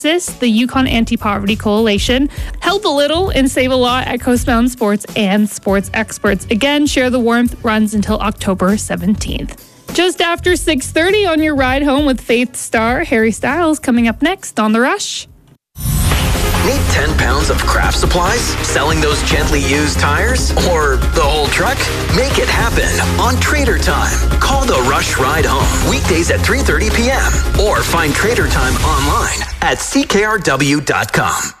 The Yukon Anti-Poverty Coalition. Help a little and save a lot at Coast Mountain Sports and Sports Experts. Again, Share the Warmth runs until October 17th. Just after 6:30 on your ride home with Faith Star, Harry Styles coming up next on The Rush. Need 10 pounds of craft supplies? Selling those gently used tires? Or the whole truck? Make it happen on Trader Time. Call the Rush Ride Home weekdays at 3:30 p.m. or find Trader Time online at ckrw.com.